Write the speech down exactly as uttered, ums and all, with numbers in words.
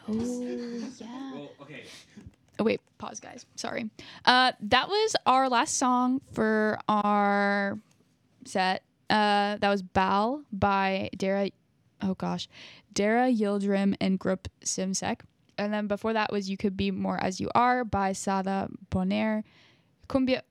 Oh, yeah. Well, okay. Oh, wait, pause, guys. Sorry. Uh, that was our last song for our set. Uh, that was Bal by Dara. Oh gosh, Dara Yildirim and Group Simsek. And then before that was You Could Be More As You Are by Sada Bonaire. Cumbia